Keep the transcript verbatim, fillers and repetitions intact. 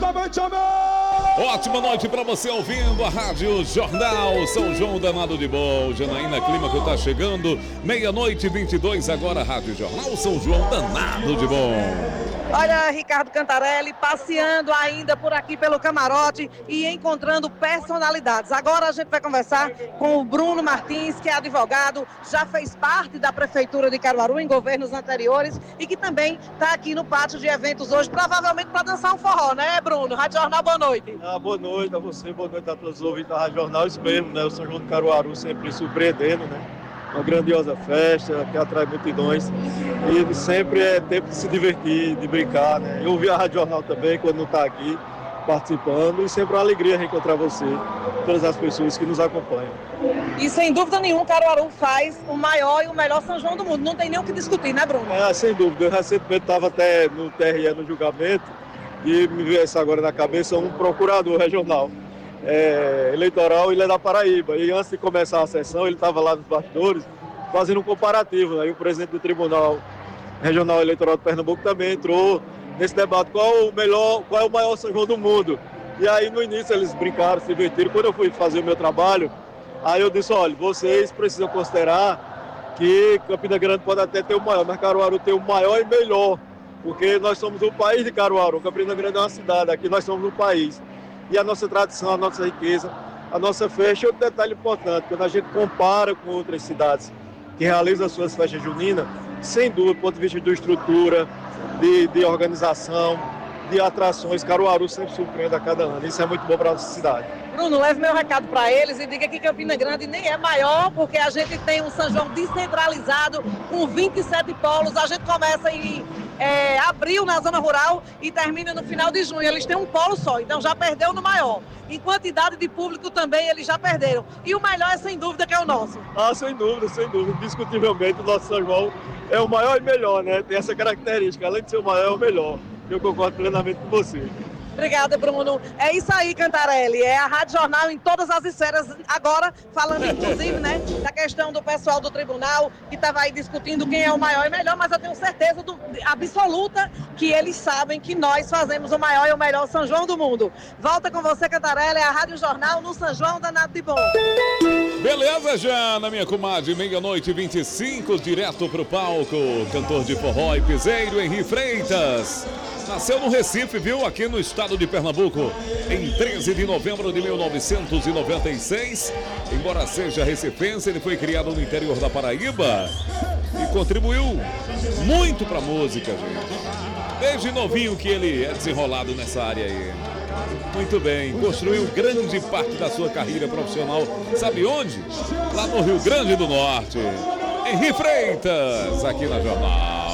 Chama, chama! Ótima noite pra você ouvindo a Rádio Jornal São João Danado de Bom. Janaína Clímaco tá chegando, meia-noite e vinte e dois, agora Rádio Jornal São João Danado de Bom. Olha, Ricardo Cantarelli passeando ainda por aqui pelo camarote e encontrando personalidades. Agora a gente vai conversar com o Bruno Martins, que é advogado, já fez parte da Prefeitura de Caruaru em governos anteriores e que também está aqui no pátio de eventos hoje, provavelmente para dançar um forró, né, Bruno? Rádio Jornal, boa noite. Ah, boa noite a você, boa noite a todos os ouvintes da Rádio Jornal. Isso mesmo, né? O São João de Caruaru sempre surpreendendo, né? Uma grandiosa festa que atrai multidões e sempre é tempo de se divertir, de brincar, né? Eu ouvi a Rádio Jornal também quando não está aqui participando e sempre é uma alegria reencontrar você, todas as pessoas que nos acompanham. E sem dúvida nenhuma, Caruaru faz o maior e o melhor São João do mundo, não tem nem o que discutir, né, Bruno? É, sem dúvida, eu recentemente estava até no T R E no julgamento e me veio essa agora na cabeça um procurador regional. É, eleitoral, ele é da Paraíba, e antes de começar a sessão ele estava lá nos bastidores fazendo um comparativo, né? E o presidente do Tribunal Regional Eleitoral de Pernambuco também entrou nesse debate, qual o melhor, qual é o maior São João do mundo. E aí no início eles brincaram, se divertiram. Quando eu fui fazer o meu trabalho, aí eu disse, olha, vocês precisam considerar que Campina Grande pode até ter o maior, mas Caruaru tem o maior e melhor, porque nós somos o país de Caruaru. Campina Grande é uma cidade, aqui nós somos o país. E a nossa tradição, a nossa riqueza, a nossa festa. E outro detalhe importante, quando a gente compara com outras cidades que realizam as suas festas juninas, sem dúvida, do ponto de vista de estrutura, de, de organização, de atrações, Caruaru sempre surpreende a cada ano. Isso é muito bom para a nossa cidade. Bruno, leve meu recado para eles e diga que Campina Grande nem é maior, porque a gente tem um São João descentralizado, com vinte e sete polos. A gente começa em é, abril na zona rural e termina no final de junho. Eles têm um polo só, então já perdeu no maior. Em quantidade de público também eles já perderam. E o melhor é sem dúvida que é o nosso. Ah, sem dúvida, sem dúvida. Indiscutivelmente o nosso São João é o maior e melhor, né? Tem essa característica, além de ser o maior, é o melhor. Eu concordo plenamente com você. Obrigada, Bruno. É isso aí, Cantarelli. É a Rádio Jornal em todas as esferas. Agora, falando inclusive, né, da questão do pessoal do tribunal, que estava aí discutindo quem é o maior e melhor, mas eu tenho certeza do, absoluta que eles sabem que nós fazemos o maior e o melhor São João do mundo. Volta com você, Cantarelli, é a Rádio Jornal no São João Danado de Bom. Beleza, Jana, minha comadre, meia-noite e vinte e cinco, direto pro palco. Cantor de forró e piseiro, Henri Freitas. Nasceu no Recife, viu? Aqui no estado de Pernambuco, em treze de novembro de mil novecentos e noventa e seis. Embora seja recifense, ele foi criado no interior da Paraíba e contribuiu muito pra música, gente. Desde novinho que ele é desenrolado nessa área aí. Muito bem, construiu grande parte da sua carreira profissional. Sabe onde? Lá no Rio Grande do Norte. Henri Freitas, aqui na Jornal.